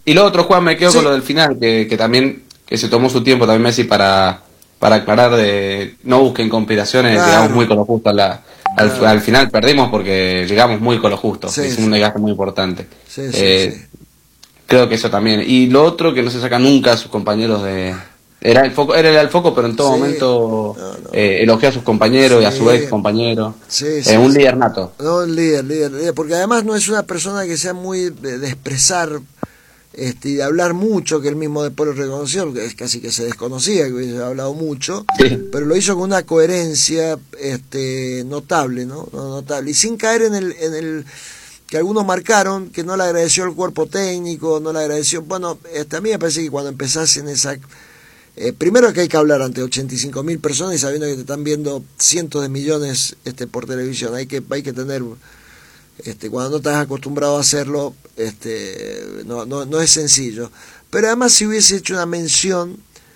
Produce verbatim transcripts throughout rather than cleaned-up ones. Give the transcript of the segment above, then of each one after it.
Y lo otro, Juan, me quedo Sí. con lo del final, que, que también que se tomó su tiempo también Messi para, para aclarar de no busquen conspiraciones, Claro. llegamos muy con lo justo a la, al, Claro. al final perdimos porque llegamos muy con lo justo, Sí, hicimos sí. un desgaste muy importante. Sí, sí, Eh, sí. Creo que eso también. Y lo otro que no se saca nunca a sus compañeros de... Era el foco, era el foco, pero en todo Sí. momento No, no. eh, elogia a sus compañeros y a su Sí. ex compañero. Sí, Eh, sí, un sí. líder nato. No, líder, líder, líder, porque además no es una persona que sea muy de, de expresar este, y de hablar mucho, que él mismo después lo reconoció, que es casi que se desconocía, que hubiese hablado mucho, Sí. pero lo hizo con una coherencia este, notable, ¿no? No, notable, y sin caer en el, en el que algunos marcaron, que no le agradeció el cuerpo técnico, no le agradeció, bueno, este, a mí me parece que cuando empezás en esa... Eh, primero que hay que hablar ante ochenta y cinco mil personas y sabiendo que te están viendo cientos de millones este, por televisión, hay que, hay que tener... Este, cuando no estás acostumbrado a hacerlo, este, no, no, no es sencillo. Pero además si hubiese hecho una mención,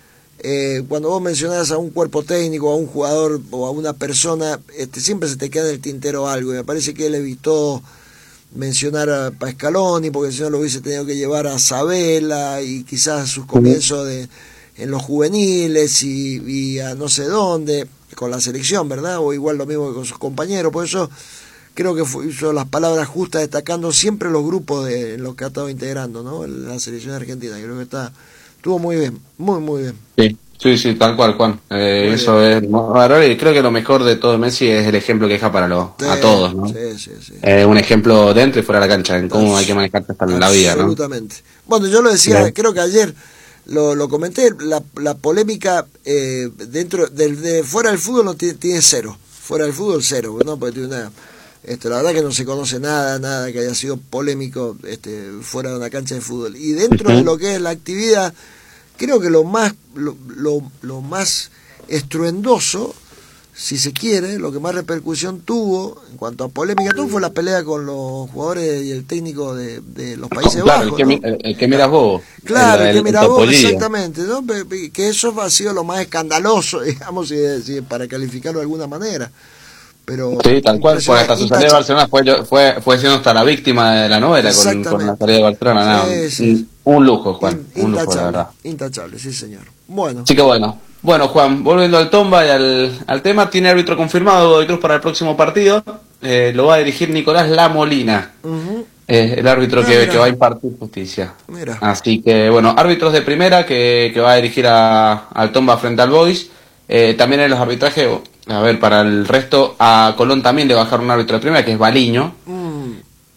eh, cuando vos mencionás a un cuerpo técnico, a un jugador o a una persona, este, siempre se te queda en el tintero algo. Y me parece que él evitó mencionar a Pascaloni, porque si no lo hubiese tenido que llevar a Sabela y quizás sus comienzos de, en los juveniles y, y a no sé dónde, con la selección, ¿verdad? O igual lo mismo que con sus compañeros. Por eso creo que fue, hizo las palabras justas, destacando siempre los grupos de en los que ha estado integrando, ¿no? La selección argentina. Creo que está estuvo muy bien, muy, muy bien. Sí, sí, sí, tal cual, Juan. Eh, Muy eso es. Bueno, y creo que lo mejor de todo Messi es el ejemplo que deja para los, Sí, a todos, ¿no? sí, sí, sí. Eh, un ejemplo dentro y fuera de la cancha, en cómo hay que manejarse hasta en la vida, ¿no? Absolutamente. Bueno, yo lo decía, Sí. creo que ayer lo, lo comenté, la, la polémica eh, dentro del de fuera del fútbol no tiene, tiene cero. Fuera del fútbol cero, ¿no? Porque tiene una, este, la verdad que no se conoce nada, nada que haya sido polémico este, fuera de una cancha de fútbol. Y dentro Uh-huh. de lo que es la actividad, creo que lo más, lo, lo, lo más estruendoso, si se quiere, lo que más repercusión tuvo en cuanto a polémica, todo fue la pelea con los jugadores y el técnico de, de los Países Claro, Bajos, el que, ¿no? el, el que miras vos. Claro, el, el que el, mira el vos, topollillo. exactamente, ¿no? Que eso ha sido lo más escandaloso, digamos, si, si, para calificarlo de alguna manera. Pero Sí, tal cual, pues hasta su salida de Barcelona fue, fue, fue siendo hasta la víctima de la novela con, con la salida de Barcelona. Sí, no, sí. Un, un lujo, Juan, In, un lujo, la verdad. Intachable, sí, señor. Bueno. Así que bueno. Bueno, Juan, volviendo al Tomba y al, al tema, tiene árbitro confirmado Godoy Cruz para el próximo partido. Eh, lo va a dirigir Nicolás La Molina, Uh-huh. eh, el árbitro ah, que, que va a impartir justicia. Mira. Así que, bueno, árbitros de primera que, que va a dirigir a, al Tomba frente al Boys. Eh, también en los arbitrajes, a ver, para el resto, a Colón también le bajaron un árbitro de primera, que es Baliño. Mm.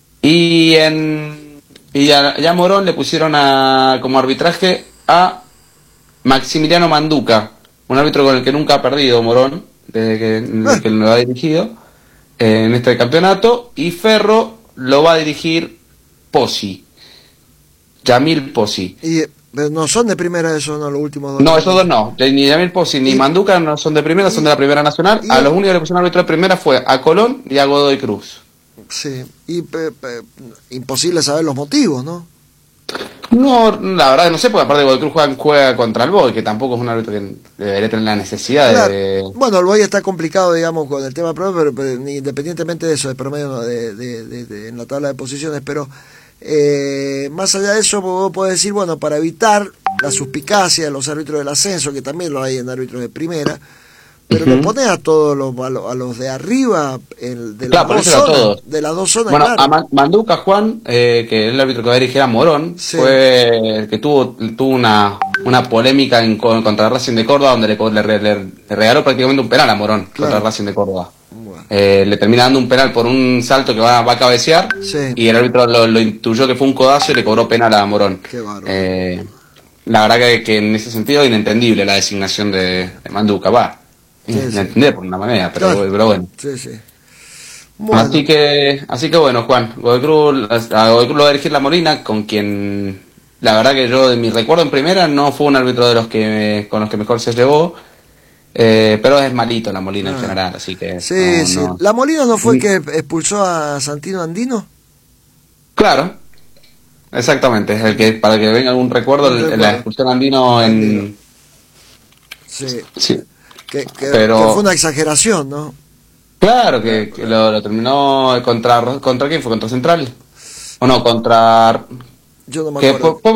Y en y a, ya a Morón le pusieron a, como arbitraje a Maximiliano Manduca, un árbitro con el que nunca ha perdido Morón, desde que, desde que lo ha dirigido eh, en este campeonato. Y Ferro lo va a dirigir Pozzi, Yamil Pozzi. Y pero no son de primera esos, no, los últimos dos. No, esos dos no. Ni Yamil Pozzi ni y, Manduca no son de primera, y, son de la Primera Nacional. A los únicos que le pusieron árbitro de primera fue a Colón y a Godoy Cruz. Sí, y pe, pe, imposible saber los motivos, ¿no? No, la verdad no sé, porque aparte Godoy Cruz juega, juega contra el Boy, que tampoco es un árbitro que debería tener la necesidad claro. de... Bueno, el Boy está complicado, digamos, con el tema promedio, pero, pero independientemente de eso, de promedio de, de, de, de, en la tabla de posiciones, pero eh, más allá de eso, vos podés decir, bueno, para evitar la suspicacia de los árbitros del ascenso, que también lo hay en árbitros de primera, pero uh-huh. lo pones a todos los, a, los, a los de arriba, el, de, claro, las dos zonas, de las dos zonas. Bueno, claro. a Manduca, Juan, eh, que es el árbitro que va a dirigir a Morón, sí. fue el que tuvo, tuvo una, una polémica en, contra Racing de Córdoba, donde le, le, le, le regaló prácticamente un penal a Morón claro. contra Racing de Córdoba. Bueno. Eh, le termina dando un penal por un salto que va, va a cabecear, sí. y el árbitro lo, lo intuyó que fue un codazo y le cobró penal a Morón. Qué bárbaro. Eh, la verdad que, que en ese sentido es inentendible la designación de, de Manduca, va. Sí, sí. entender por una manera, pero, claro. pero bueno. Sí, sí. Bueno. Así que, así que bueno, Juan, Godoy Cruz, a Godoy Cruz lo va a dirigir La Molina, con quien la verdad que yo de mi recuerdo en primera no fue un árbitro de los que con los que mejor se llevó, eh, pero es malito La Molina ah. en general, así que sí, no, sí. No. ¿La Molina no fue el que expulsó a Santino Andino? Claro, exactamente, es el que para que venga algún recuerdo, el, la expulsión Andino en Andino. Sí. sí. Que, que, pero... que fue una exageración, ¿no? Claro, que, que lo, lo terminó contra... ¿Contra quién fue? ¿Contra Central? ¿O no? Contra... Yo no me acuerdo. Que fue,